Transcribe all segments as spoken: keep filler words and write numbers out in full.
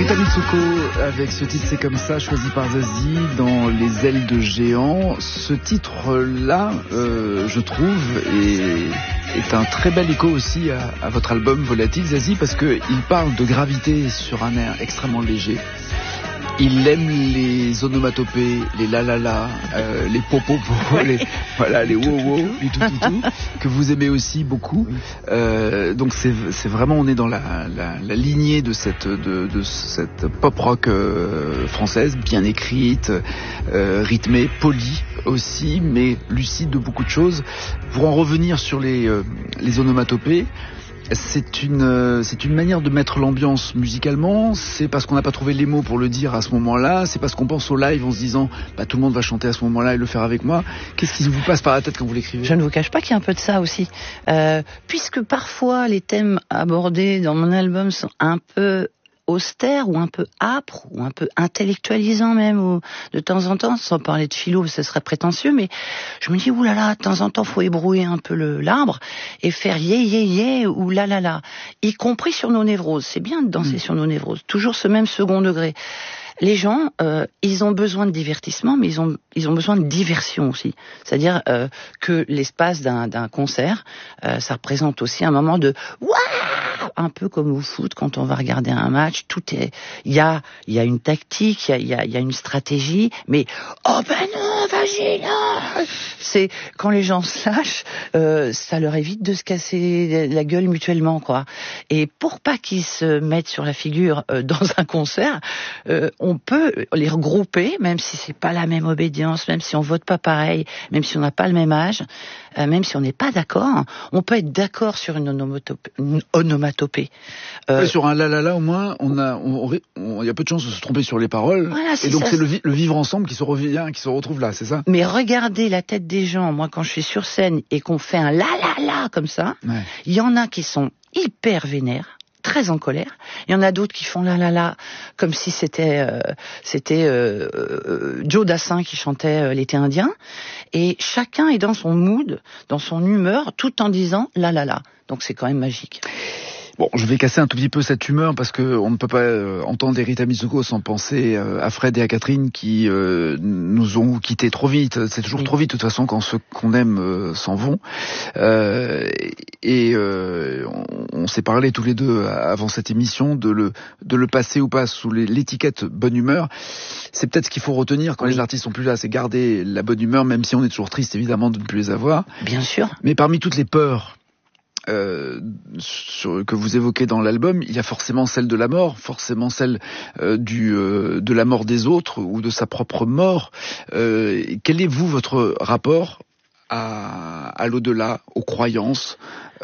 Rita Mitsuko avec ce titre C'est comme ça, choisi par Zazie dans Les ailes de géant. Ce titre-là, euh, je trouve, est, est un très bel écho aussi à, à votre album Volatile, Zazie, parce qu'il parle de gravité sur un air extrêmement léger. Il aime les onomatopées, les la la la, euh, les popopos, les voilà, les wow wow, les tout tout tout, que vous aimez aussi beaucoup. Euh, donc c'est c'est vraiment, on est dans la la, la lignée de cette de de cette pop rock euh, française, bien écrite, euh, rythmée, polie aussi, mais lucide de beaucoup de choses. Pour en revenir sur les euh, les onomatopées. C'est une, c'est une manière de mettre l'ambiance musicalement. C'est parce qu'on n'a pas trouvé les mots pour le dire à ce moment-là. C'est parce qu'on pense au live en se disant bah, tout le monde va chanter à ce moment-là et le faire avec moi. Qu'est-ce qui vous passe par la tête quand vous l'écrivez ? Je ne vous cache pas qu'il y a un peu de ça aussi. Euh, puisque parfois les thèmes abordés dans mon album sont un peu austère ou un peu âpre ou un peu intellectualisant même, ou de temps en temps, sans parler de philo, ce serait prétentieux, mais je me dis oulala, de temps en temps faut ébrouiller un peu le l'arbre et faire yé yé yé ou la la la, y compris sur nos névroses. C'est bien de danser mmh. sur nos névroses, toujours ce même second degré. Les gens, euh, ils ont besoin de divertissement, mais ils ont ils ont besoin de diversion aussi. C'est-à-dire euh, que l'espace d'un d'un concert, euh, ça représente aussi un moment de waouh, un peu comme au foot quand on va regarder un match. Tout est, il y a il y a une tactique, il y a il y a une stratégie, mais oh ben non, vas-y là. C'est quand les gens se lâchent, euh, ça leur évite de se casser la gueule mutuellement, quoi. Et pour pas qu'ils se mettent sur la figure euh, dans un concert, euh, on peut les regrouper, même si c'est pas la même obédience, même si on vote pas pareil, même si on n'a pas le même âge, euh, même si on n'est pas d'accord, on peut être d'accord sur une onomatopée. Une onomatopée. Euh, ouais, sur un la la la, au moins, on a, on, on, on, y a peu de chances de se tromper sur les paroles. Voilà, et donc ça. c'est le, le vivre ensemble qui se revient, qui se retrouve là, c'est ça ? Mais regardez la tête des gens. Moi, quand je suis sur scène et qu'on fait un la la la comme ça, il ouais. y en a qui sont hyper vénères, très en colère. Il y en a d'autres qui font la la la comme si c'était euh, c'était euh, euh, Joe Dassin qui chantait euh, l'été indien. Et chacun est dans son mood, dans son humeur, tout en disant la la la. Donc c'est quand même magique. Bon, je vais casser un tout petit peu cette humeur parce que on ne peut pas euh, entendre Rita Mitsuko sans penser euh, à Fred et à Catherine qui euh, nous ont quittés trop vite. C'est toujours oui. trop vite de toute façon quand ceux qu'on aime euh, s'en vont. Euh, et euh, on, on s'est parlé tous les deux avant cette émission de le de le passer ou pas sous les, l'étiquette bonne humeur. C'est peut-être ce qu'il faut retenir quand oui. les artistes sont plus là, c'est garder la bonne humeur, même si on est toujours triste évidemment de ne plus les avoir. Bien sûr. Mais parmi toutes les peurs Euh, sur, que vous évoquez dans l'album, il y a forcément celle de la mort, forcément celle euh, du, euh, de la mort des autres ou de sa propre mort. Euh, quel est, vous, votre rapport à, à l'au-delà, aux croyances,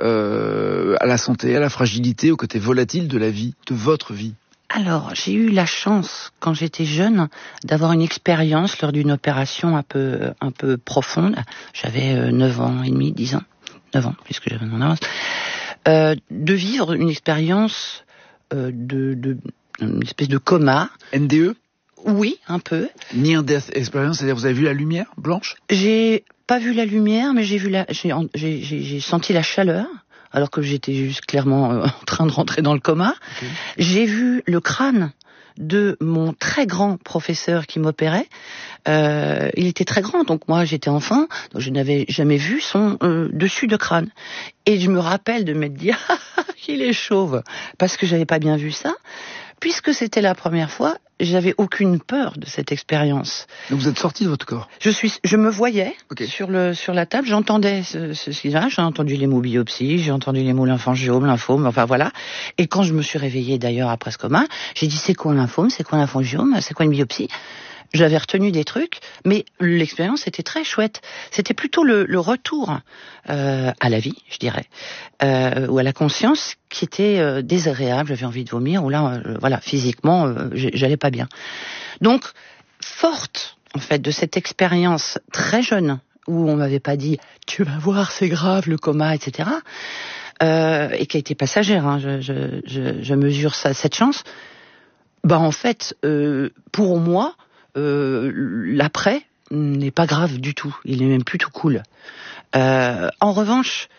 euh, à la santé, à la fragilité, au côté volatile de la vie, de votre vie ? Alors, j'ai eu la chance, quand j'étais jeune, d'avoir une expérience lors d'une opération un peu, un peu profonde. J'avais euh, neuf ans et demi, dix ans. neuf ans, puisque j'avais mon avance, euh, de vivre une expérience euh, de, de, une espèce de coma. N D E ? Oui, un peu. Near Death Experience, c'est-à-dire vous avez vu la lumière blanche ? J'ai pas vu la lumière, mais j'ai vu la, j'ai, j'ai, j'ai, j'ai senti la chaleur, alors que j'étais juste clairement euh, en train de rentrer dans le coma. Okay. J'ai vu le crâne de mon très grand professeur qui m'opérait. Euh, il était très grand, donc moi j'étais enfant, donc je n'avais jamais vu son euh, dessus de crâne. Et je me rappelle de me dire qu'il est chauve, parce que j'avais pas bien vu ça. Puisque c'était la première fois, j'avais aucune peur de cette expérience. Donc vous êtes sorti de votre corps ? Je suis, je me voyais okay. sur le sur la table, j'entendais ce, ce, ce là, j'ai entendu les mots biopsie, j'ai entendu les mots lymphangiome, lymphome, enfin voilà. Et quand je me suis réveillée d'ailleurs après ce coma, j'ai dit c'est quoi un lymphome, c'est quoi un lymphangiome, c'est quoi une biopsie ? J'avais retenu des trucs, mais l'expérience était très chouette. C'était plutôt le, le retour euh, à la vie, je dirais, euh, ou à la conscience qui était euh, désagréable. J'avais envie de vomir, ou là, euh, voilà, physiquement, euh, j'allais pas bien. Donc, forte en fait de cette expérience très jeune où on m'avait pas dit tu vas voir, c'est grave le coma, et cetera. Euh, et qui a été passagère. Hein, je, je, je, je mesure ça, cette chance. Bah en fait, euh, pour moi. Euh, l'après n'est pas grave du tout, il est même plutôt cool. Euh, en revanche,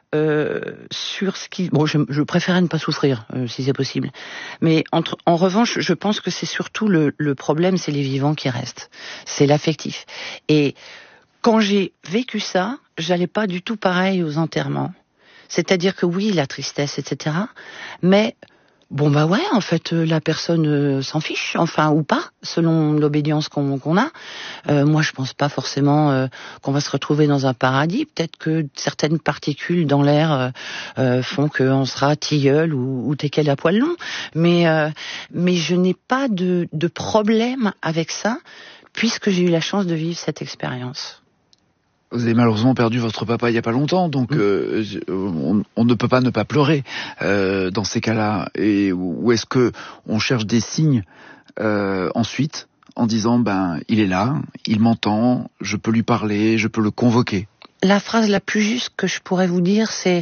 euh, sur ce qui... Bon, je, je préférais ne pas souffrir, euh, si c'est possible. Mais entre, en revanche, je pense que c'est surtout le, le problème, c'est les vivants qui restent. C'est l'affectif. Et quand j'ai vécu ça, j'allais pas du tout pareil aux enterrements. C'est-à-dire que oui, la tristesse, et cetera. Mais... Bon bah ouais, en fait, euh, la personne euh, s'en fiche, enfin ou pas, selon l'obédience qu'on, qu'on a. Euh, moi, je pense pas forcément euh, qu'on va se retrouver dans un paradis. Peut-être que certaines particules dans l'air euh, euh, font qu'on sera tilleul ou, ou teckel à poil long. Mais euh, mais je n'ai pas de, de problème avec ça, puisque j'ai eu la chance de vivre cette expérience. Vous avez malheureusement perdu votre papa il y a pas longtemps, donc mmh. euh, on, on ne peut pas ne pas pleurer euh, dans ces cas-là. Et où est-ce que on cherche des signes euh, ensuite en disant ben il est là, il m'entend, je peux lui parler, je peux le convoquer. La phrase la plus juste que je pourrais vous dire, c'est